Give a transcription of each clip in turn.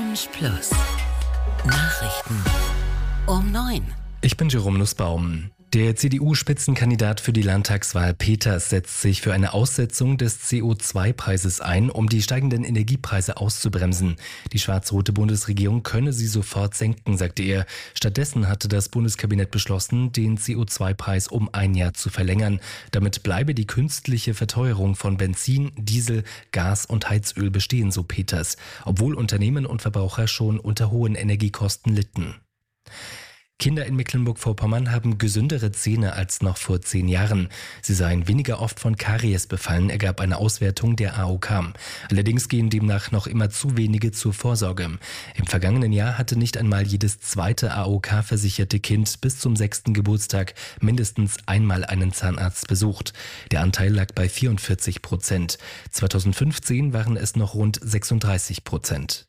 Lounge Plus. Nachrichten um 9. Ich bin Jerome Nussbaum. Der CDU-Spitzenkandidat für die Landtagswahl Peters setzt sich für eine Aussetzung des CO2-Preises ein, um die steigenden Energiepreise auszubremsen. Die schwarz-rote Bundesregierung könne sie sofort senken, sagte er. Stattdessen hatte das Bundeskabinett beschlossen, den CO2-Preis um ein Jahr zu verlängern. Damit bleibe die künstliche Verteuerung von Benzin, Diesel, Gas und Heizöl bestehen, so Peters, obwohl Unternehmen und Verbraucher schon unter hohen Energiekosten litten. Kinder in Mecklenburg-Vorpommern haben gesündere Zähne als noch vor 10 Jahren. Sie seien weniger oft von Karies befallen, ergab eine Auswertung der AOK. Allerdings gehen demnach noch immer zu wenige zur Vorsorge. Im vergangenen Jahr hatte nicht einmal jedes zweite AOK-versicherte Kind bis zum 6. Geburtstag mindestens einmal einen Zahnarzt besucht. Der Anteil lag bei 44%. 2015 waren es noch rund 36%.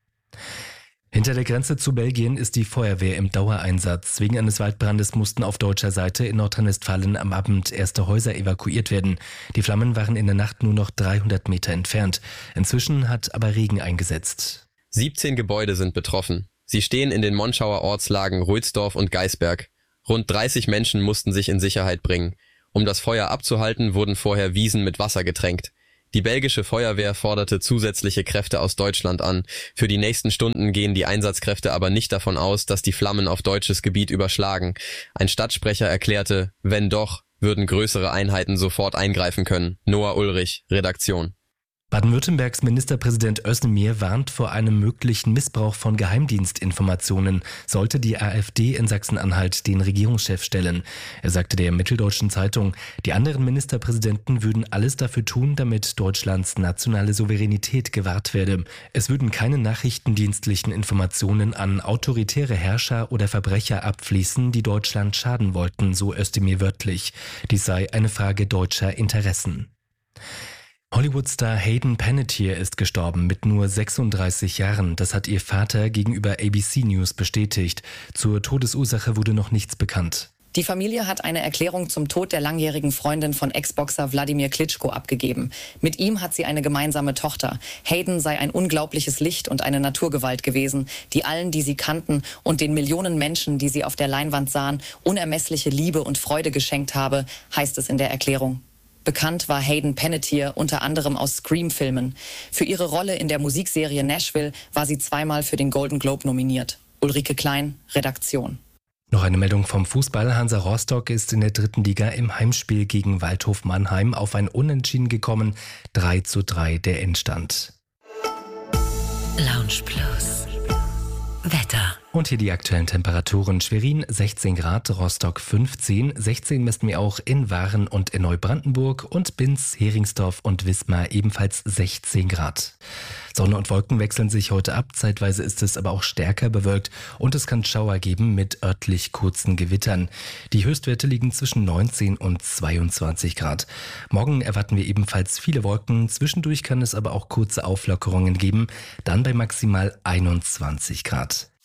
Hinter der Grenze zu Belgien ist die Feuerwehr im Dauereinsatz. Wegen eines Waldbrandes mussten auf deutscher Seite in Nordrhein-Westfalen am Abend erste Häuser evakuiert werden. Die Flammen waren in der Nacht nur noch 300 Meter entfernt. Inzwischen hat aber Regen eingesetzt. 17 Gebäude sind betroffen. Sie stehen in den Monschauer Ortslagen Rötsdorf und Geisberg. Rund 30 Menschen mussten sich in Sicherheit bringen. Um das Feuer abzuhalten, wurden vorher Wiesen mit Wasser getränkt. Die belgische Feuerwehr forderte zusätzliche Kräfte aus Deutschland an. Für die nächsten Stunden gehen die Einsatzkräfte aber nicht davon aus, dass die Flammen auf deutsches Gebiet überschlagen. Ein Stadtsprecher erklärte, wenn doch, würden größere Einheiten sofort eingreifen können. Noah Ulrich, Redaktion. Baden-Württembergs Ministerpräsident Özdemir warnt vor einem möglichen Missbrauch von Geheimdienstinformationen, sollte die AfD in Sachsen-Anhalt den Regierungschef stellen. Er sagte der Mitteldeutschen Zeitung, die anderen Ministerpräsidenten würden alles dafür tun, damit Deutschlands nationale Souveränität gewahrt werde. Es würden keine nachrichtendienstlichen Informationen an autoritäre Herrscher oder Verbrecher abfließen, die Deutschland schaden wollten, so Özdemir wörtlich. Dies sei eine Frage deutscher Interessen. Hollywood-Star Hayden Panettiere ist gestorben mit nur 36 Jahren. Das hat ihr Vater gegenüber ABC News bestätigt. Zur Todesursache wurde noch nichts bekannt. Die Familie hat eine Erklärung zum Tod der langjährigen Freundin von Ex-Boxer Wladimir Klitschko abgegeben. Mit ihm hat sie eine gemeinsame Tochter. Hayden sei ein unglaubliches Licht und eine Naturgewalt gewesen, die allen, die sie kannten und den Millionen Menschen, die sie auf der Leinwand sahen, unermessliche Liebe und Freude geschenkt habe, heißt es in der Erklärung. Bekannt war Hayden Panettiere unter anderem aus Scream-Filmen. Für ihre Rolle in der Musikserie Nashville war sie zweimal für den Golden Globe nominiert. Ulrike Klein, Redaktion. Noch eine Meldung vom Fußball. Hansa Rostock ist in der 3. Liga im Heimspiel gegen Waldhof Mannheim auf ein Unentschieden gekommen. 3:3 der Endstand. Lounge Plus. Wetter. Und hier die aktuellen Temperaturen. Schwerin 16 Grad, Rostock 15, 16 messen wir auch in Waren und in Neubrandenburg und Binz, Heringsdorf und Wismar ebenfalls 16 Grad. Sonne und Wolken wechseln sich heute ab, zeitweise ist es aber auch stärker bewölkt und es kann Schauer geben mit örtlich kurzen Gewittern. Die Höchstwerte liegen zwischen 19 und 22 Grad. Morgen erwarten wir ebenfalls viele Wolken, zwischendurch kann es aber auch kurze Auflockerungen geben, dann bei maximal 21 Grad.